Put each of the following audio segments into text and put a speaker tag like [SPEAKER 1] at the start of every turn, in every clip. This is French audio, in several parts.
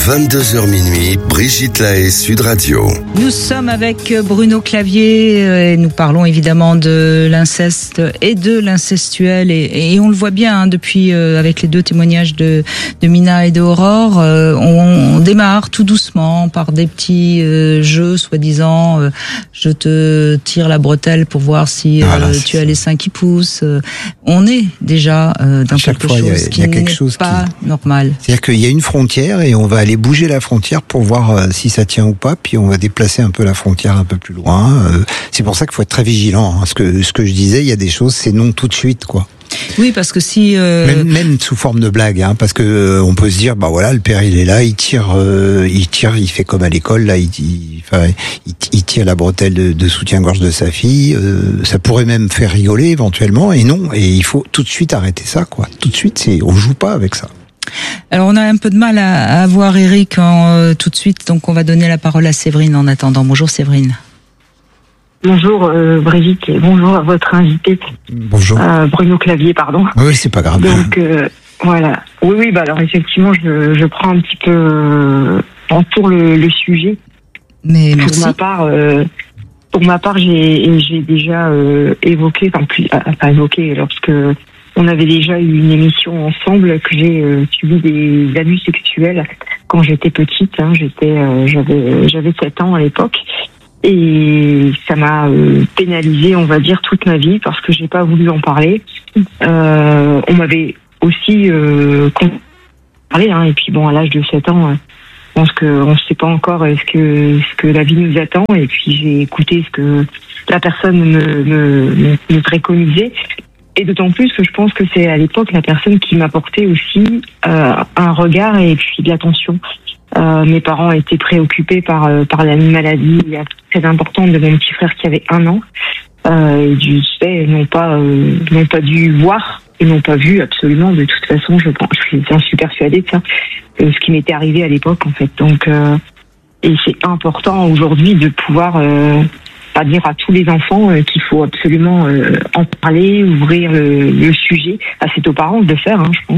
[SPEAKER 1] 22h minuit, Brigitte Lahaie, Sud Radio.
[SPEAKER 2] Nous sommes avec Bruno Clavier et nous parlons évidemment de l'inceste et de l'incestuel et on le voit bien depuis avec les deux témoignages de Mina et de Aurore, on démarre tout doucement par des petits jeux soi-disant je te tire la bretelle pour voir si tu as les seins qui poussent. On est déjà dans quelque chose qui n'est pas normal.
[SPEAKER 3] C'est-à-dire qu'il y a une frontière et on va aller bouger la frontière pour voir si ça tient ou pas, puis on va déplacer un peu la frontière un peu plus loin. C'est pour ça qu'il faut être très vigilant. Ce que je disais, il y a des choses, c'est non tout de suite, quoi.
[SPEAKER 2] Oui, parce que si
[SPEAKER 3] même sous forme de blague, parce que on peut se dire, bah voilà, le père il est là, il tire, il fait comme à l'école, là, il tire la bretelle de soutien-gorge de sa fille. Ça pourrait même faire rigoler éventuellement, et non, et il faut tout de suite arrêter ça, quoi. Tout de suite, on joue pas avec ça.
[SPEAKER 2] Alors on a un peu de mal à avoir Eric tout de suite, donc on va donner la parole à Séverine en attendant. Bonjour Séverine.
[SPEAKER 4] Bonjour Brigitte et bonjour à votre invité.
[SPEAKER 3] Bonjour.
[SPEAKER 4] Bruno Clavier, pardon.
[SPEAKER 3] Oui, c'est pas grave.
[SPEAKER 4] Donc voilà. Oui, bah alors effectivement, je prends un petit peu pour le sujet.
[SPEAKER 2] Mais merci.
[SPEAKER 4] Pour ma part, j'ai déjà évoqué, lorsque on avait déjà eu une émission ensemble, que j'ai subi des abus sexuels quand j'étais petite. J'avais 7 ans à l'époque. Et ça m'a pénalisé, on va dire, toute ma vie parce que j'ai pas voulu en parler. On m'avait aussi parlé, et puis bon, à l'âge de 7 ans, je pense qu'on ne sait pas encore ce que la vie nous attend. Et puis j'ai écouté ce que la personne me préconisait. Et d'autant plus que je pense que c'est à l'époque la personne qui m'apportait aussi un regard et puis de l'attention. Mes parents étaient préoccupés par la maladie très importante de mon petit frère qui avait 1 an. Et du fait, n'ont pas dû voir et n'ont pas vu absolument. De toute façon, je suis persuadée de ça, ce qui m'était arrivé à l'époque en fait. Donc, et c'est important aujourd'hui de pouvoir pas dire à tous les enfants qu'il faut absolument en parler, ouvrir le sujet. C'est aux parents de le faire, je pense.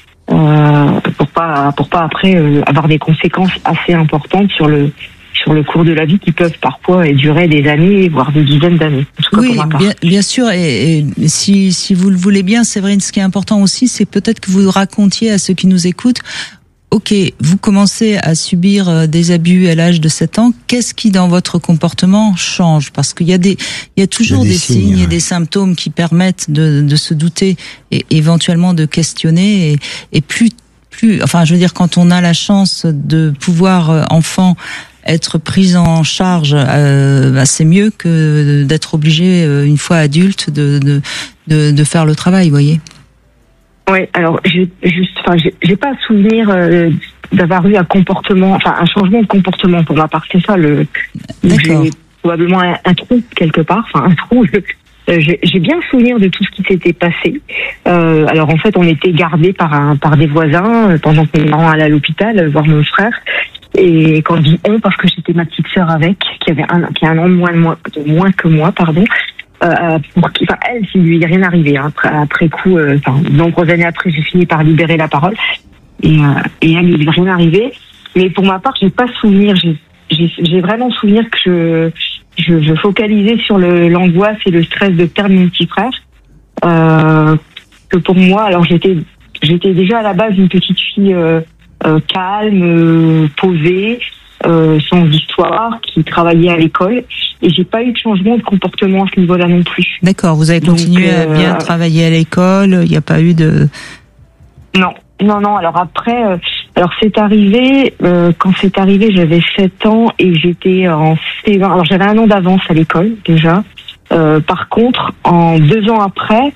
[SPEAKER 4] Pour pas après avoir des conséquences assez importantes sur le cours de la vie qui peuvent parfois durer des années, voire des dizaines d'années. En tout cas,
[SPEAKER 2] oui, bien sûr. Et si vous le voulez bien, Séverine, ce qui est important aussi, c'est peut-être que vous racontiez à ceux qui nous écoutent. Ok, vous commencez à subir des abus à l'âge de 7 ans. Qu'est-ce qui, dans votre comportement, change? Parce qu'il y a toujours des signes et des symptômes qui permettent de se douter et éventuellement de questionner. Et plus, enfin, je veux dire, quand on a la chance de pouvoir, enfant, être prise en charge, c'est mieux que d'être obligé, une fois adulte, de faire le travail, vous voyez.
[SPEAKER 4] Oui, alors j'ai pas souvenir d'avoir eu un changement de comportement pour ma part. C'est ça j'ai probablement un trou quelque part, un trou. J'ai bien souvenir de tout ce qui s'était passé. Alors en fait, on était gardés par des voisins pendant que mes parents allaient à l'hôpital voir mon frère. Et quand je dis on, parce que j'étais ma petite sœur avec, qui a 1 an de moins que moi, pardon. Elle, s'il lui est rien arrivé. Après coup, de nombreuses années après, j'ai fini par libérer la parole. Et elle, il lui est rien arrivé. Mais pour ma part, j'ai pas souvenir. J'ai vraiment souvenir que je focalisais sur l'angoisse et le stress de perdre mon petit frère. Que pour moi, alors j'étais déjà à la base une petite fille calme, posée, sans histoire, qui travaillait à l'école. Et j'ai pas eu de changement de comportement à ce niveau-là non plus.
[SPEAKER 2] D'accord, vous avez continué à bien travailler à l'école, il n'y a pas eu de...
[SPEAKER 4] Non. Alors après, c'est arrivé, quand c'est arrivé, j'avais 7 ans et j'étais en C20. Alors j'avais 1 an d'avance à l'école, déjà. Par contre, en 2 ans après,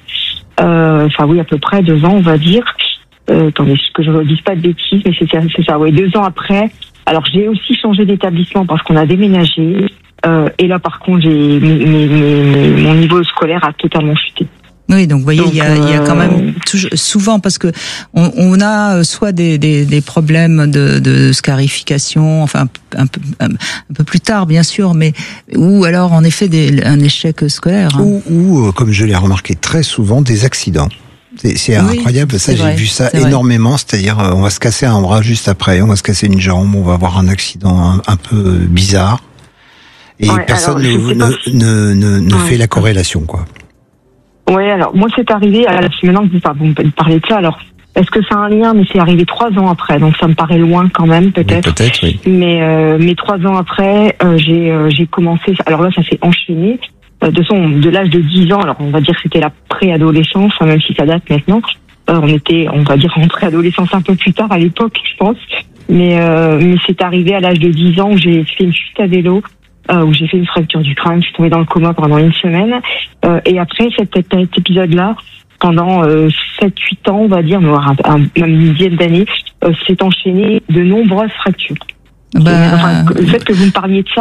[SPEAKER 4] à peu près 2 ans, on va dire, attendez, que je ne dise pas de bêtises, mais c'est ça, 2 ans après. Alors j'ai aussi changé d'établissement parce qu'on a déménagé. Et là, par contre, mon niveau scolaire a totalement chuté.
[SPEAKER 2] Oui, donc vous voyez, il y a quand même souvent, parce que on a soit des problèmes de scarification, enfin un peu plus tard bien sûr, mais ou alors en effet un échec scolaire.
[SPEAKER 3] Ou comme je l'ai remarqué très souvent, des accidents. C'est incroyable. Ça, j'ai vu ça énormément. C'est-à-dire, on va se casser un bras juste après, on va se casser une jambe, on va avoir un accident un peu bizarre. Et personne ne fait la corrélation, quoi.
[SPEAKER 4] Ouais, alors moi c'est arrivé, maintenant que vous parlez de ça, alors est-ce que ça a un lien? Mais c'est arrivé 3 ans après, donc ça me paraît loin quand même, peut-être.
[SPEAKER 3] Oui, peut-être, oui.
[SPEAKER 4] Mais 3 ans après, j'ai commencé, alors là ça s'est enchaîné, de l'âge de 10 ans, alors on va dire que c'était la préadolescence, même si ça date maintenant, on était, on va dire, en préadolescence un peu plus tard à l'époque, je pense, mais c'est arrivé à l'âge de 10 ans où j'ai fait une chute à vélo, où j'ai fait une fracture du crâne, je suis tombée dans le coma pendant 1 semaine, et après cet épisode-là, pendant 7-8 ans, on va dire, même une dizaine d'années, s'est enchaîné de nombreuses fractures. Le fait que vous me parliez de ça,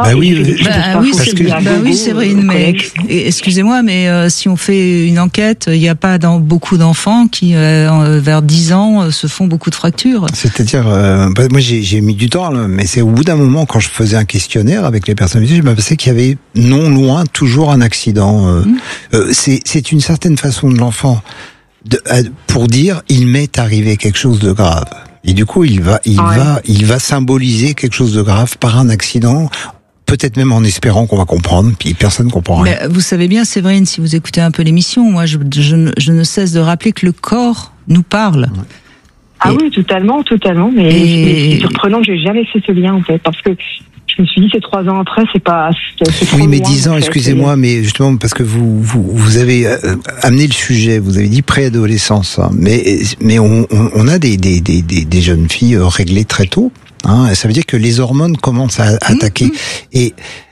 [SPEAKER 2] Séverine, mais excusez-moi, mais si on fait une enquête, il n'y a pas beaucoup d'enfants qui, vers 10 ans, se font beaucoup de fractures.
[SPEAKER 3] C'est-à-dire, moi j'ai mis du temps, là, mais c'est au bout d'un moment, quand je faisais un questionnaire avec les personnes, je m'apercevais qu'il y avait non loin toujours un accident. C'est une certaine façon de l'enfant pour dire il m'est arrivé quelque chose de grave. Et du coup, il va symboliser quelque chose de grave par un accident, peut-être même en espérant qu'on va comprendre, puis personne ne comprend rien.
[SPEAKER 2] Mais vous savez bien, Séverine, si vous écoutez un peu l'émission, moi, je ne cesse de rappeler que le corps nous parle.
[SPEAKER 4] Oui, totalement, mais c'est surprenant que j'ai jamais fait ce lien, en fait, parce que je me suis dit, c'est 3 ans après, c'est trop
[SPEAKER 3] oui, mais
[SPEAKER 4] loin,
[SPEAKER 3] 10 ans, excusez-moi, mais justement, parce que vous avez amené le sujet, vous avez dit préadolescence, hein, mais on a des jeunes filles réglées très tôt, hein, ça veut dire que les hormones commencent à attaquer, et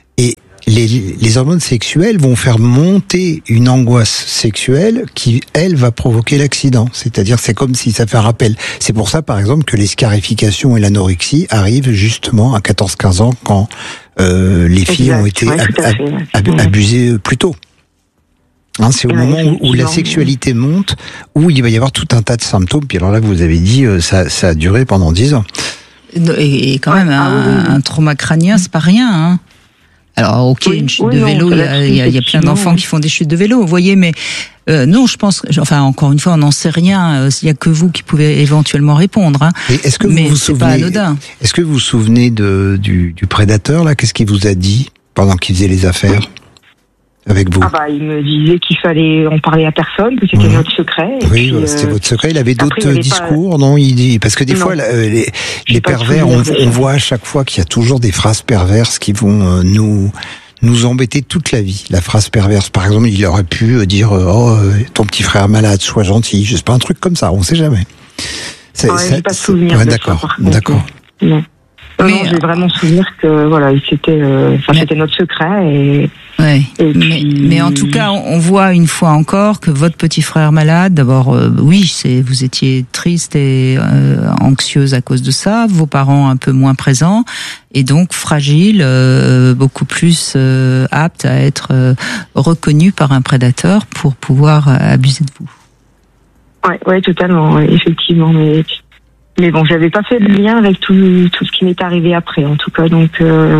[SPEAKER 3] les hormones sexuelles vont faire monter une angoisse sexuelle qui, elle, va provoquer l'accident. C'est-à-dire, c'est comme si ça fait un rappel. C'est pour ça, par exemple, que les scarifications et l'anorexie arrivent justement à 14-15 ans quand les filles ont été abusées plus tôt. Hein, c'est au moment où la sexualité monte, où il va y avoir tout un tas de symptômes. Puis alors là, vous avez dit, ça a duré pendant 10 ans.
[SPEAKER 2] Et quand même, un trauma crânien, c'est pas rien, hein. Alors, une chute de vélo, il y a plein d'enfants qui font des chutes de vélo, vous voyez, mais non, je pense, encore une fois, on n'en sait rien, il n'y a que vous qui pouvez éventuellement répondre, hein.
[SPEAKER 3] Et est-ce que
[SPEAKER 2] mais c'est pas anodin.
[SPEAKER 3] Est-ce que vous vous souvenez du prédateur, là? Qu'est-ce qu'il vous a dit pendant qu'il faisait les affaires avec vous?
[SPEAKER 4] Il me disait qu'il fallait en parler à personne, que c'était notre secret.
[SPEAKER 3] Oui, c'était votre secret. Il avait d'autres discours, non? Parce que des fois, les pervers, on voit à chaque fois qu'il y a toujours des phrases perverses qui vont nous embêter toute la vie. La phrase perverse, par exemple, il aurait pu dire ton petit frère malade, sois gentil. Je sais pas, un truc comme ça, on sait jamais.
[SPEAKER 4] J'ai pas de souvenir.
[SPEAKER 3] D'accord.
[SPEAKER 4] Non, j'ai vraiment souvenir que c'était notre secret
[SPEAKER 2] mais en tout cas, on voit une fois encore que votre petit frère malade, d'abord, vous étiez triste et anxieuse à cause de ça, vos parents un peu moins présents, et donc fragile, beaucoup plus apte à être reconnu par un prédateur pour pouvoir abuser de vous.
[SPEAKER 4] Ouais, totalement, effectivement, mais bon, j'avais pas fait le lien avec tout ce qui m'est arrivé après, en tout cas, donc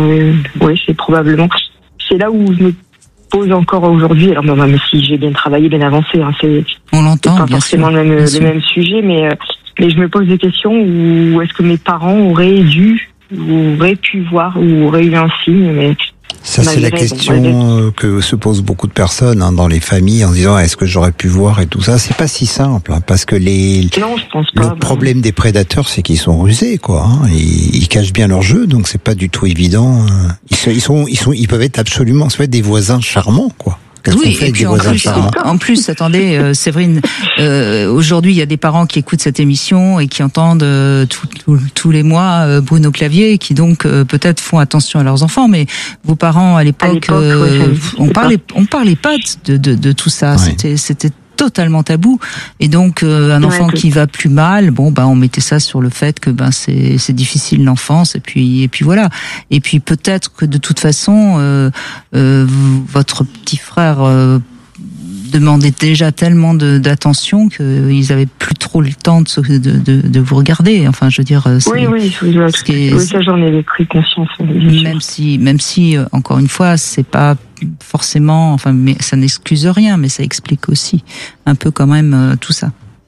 [SPEAKER 4] c'est là où je me pose encore aujourd'hui. Alors même si j'ai bien travaillé, bien avancé, hein,
[SPEAKER 2] on l'entend,
[SPEAKER 4] c'est pas forcément le même sujet, mais je me pose des questions où est-ce que mes parents auraient pu voir ou auraient eu un signe, mais
[SPEAKER 3] ça, c'est la question que se posent beaucoup de personnes dans les familles en disant est-ce que j'aurais pu voir et tout ça. C'est pas si simple, hein, parce que
[SPEAKER 4] non, je pense pas.
[SPEAKER 3] Le problème des prédateurs, c'est qu'ils sont rusés, quoi. Hein, ils cachent bien leur jeu, donc c'est pas du tout évident. Ils peuvent être absolument, des voisins charmants, quoi.
[SPEAKER 2] Oui, et puis en plus, attendez, Séverine, aujourd'hui il y a des parents qui écoutent cette émission et qui entendent tous les mois Bruno Clavier, et qui donc peut-être font attention à leurs enfants, mais vos parents à l'époque on parlait pas de tout ça, c'était totalement tabou, et donc un enfant qui va plus mal, on mettait ça sur le fait que c'est difficile l'enfance, et puis voilà, et puis peut-être que de toute façon votre petit frère demandait déjà tellement d'attention qu'ils avaient plus trop le temps de vous regarder. Enfin, je veux dire,
[SPEAKER 4] ça j'en ai pris conscience.
[SPEAKER 2] Même si encore une fois, c'est pas forcément, mais ça n'excuse rien, mais ça explique aussi un peu quand même tout ça.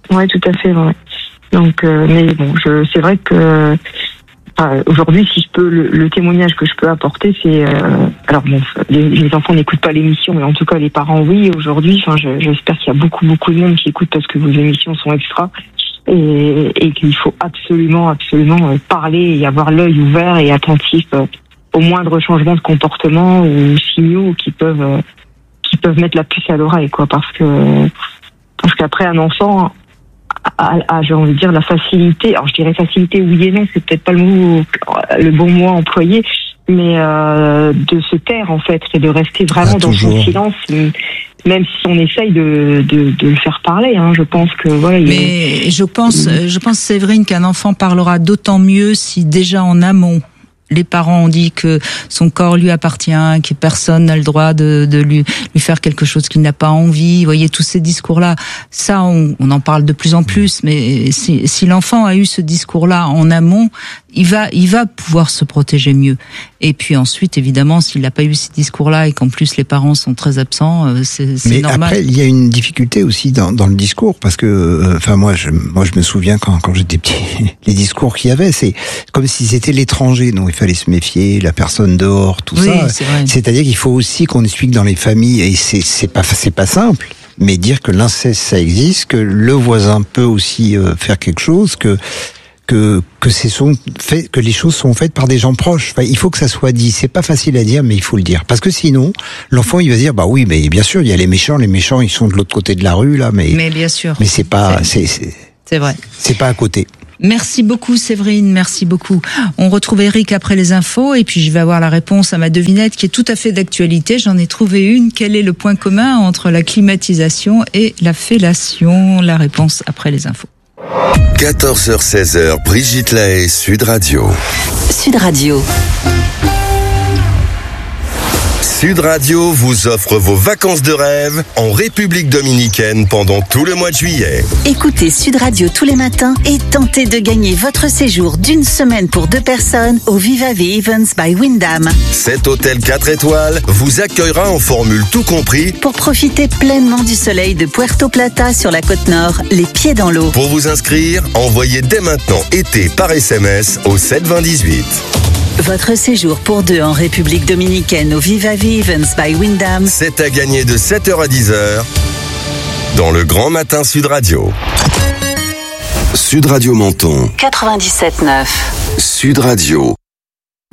[SPEAKER 4] Ouais, tout à fait. Ouais. Donc, mais bon, c'est vrai que aujourd'hui, si je peux, le témoignage que je peux apporter, c'est alors bon, les enfants n'écoutent pas l'émission, mais en tout cas les parents, oui. Aujourd'hui, j'espère qu'il y a beaucoup de monde qui écoute parce que vos émissions sont extra et qu'il faut absolument parler et avoir l'œil ouvert et attentif au moindre changement de comportement ou signaux qui peuvent mettre la puce à l'oreille, quoi, parce qu'après un enfant j'ai envie de dire la facilité, alors je dirais facilité oui et non, c'est peut-être pas le bon mot employé, mais de se taire en fait et de rester vraiment dans son silence, même si on essaye de le faire parler, hein. Je pense que voilà.
[SPEAKER 2] Mais je pense Séverine qu'un enfant parlera d'autant mieux si déjà en amont les parents ont dit que son corps lui appartient, que personne n'a le droit de lui faire quelque chose qu'il n'a pas envie. Vous voyez, tous ces discours-là, ça, on en parle de plus en plus, mais si l'enfant a eu ce discours-là en amont, il va pouvoir se protéger mieux. Et puis ensuite, évidemment, s'il n'a pas eu ces discours-là et qu'en plus les parents sont très absents, c'est
[SPEAKER 3] mais
[SPEAKER 2] normal.
[SPEAKER 3] Après, il y a une difficulté aussi dans le discours, parce que, moi, je me souviens quand j'étais petit, les discours qu'il y avait, c'est comme si c'était l'étranger, donc il fallait se méfier, la personne dehors, tout ça. C'est-à-dire qu'il faut aussi qu'on explique dans les familles, et c'est pas simple, mais dire que l'inceste ça existe, que le voisin peut aussi faire quelque chose, que les choses sont faites par des gens proches. Enfin, il faut que ça soit dit. C'est pas facile à dire, mais il faut le dire. Parce que sinon, l'enfant, il va dire, bah oui, mais bien sûr, il y a les méchants, ils sont de l'autre côté de la rue, là, mais
[SPEAKER 2] bien sûr.
[SPEAKER 3] Mais c'est pas,
[SPEAKER 2] c'est vrai.
[SPEAKER 3] C'est pas à côté.
[SPEAKER 2] Merci beaucoup Séverine, merci beaucoup. On retrouve Eric après les infos et puis je vais avoir la réponse à ma devinette qui est tout à fait d'actualité. J'en ai trouvé une. Quel est le point commun entre la climatisation et la fellation? La réponse après les infos.
[SPEAKER 1] 14h-16h, Brigitte Lahaie, Sud Radio.
[SPEAKER 5] Sud Radio.
[SPEAKER 1] Sud Radio vous offre vos vacances de rêve en République dominicaine pendant tout le mois de juillet.
[SPEAKER 5] Écoutez Sud Radio tous les matins et tentez de gagner votre séjour d'une semaine pour 2 personnes au Viva Ve Events by Wyndham.
[SPEAKER 1] Cet hôtel 4 étoiles vous accueillera en formule tout compris
[SPEAKER 5] pour profiter pleinement du soleil de Puerto Plata sur la côte nord, les pieds dans l'eau.
[SPEAKER 1] Pour vous inscrire, envoyez dès maintenant été par SMS au 72018.
[SPEAKER 5] Votre séjour pour 2 en République dominicaine au Viva Ve Events by Wyndham.
[SPEAKER 1] C'est à gagner de 7h à 10h dans le Grand Matin Sud Radio. Sud Radio Menton.
[SPEAKER 5] 97.9.
[SPEAKER 1] Sud Radio.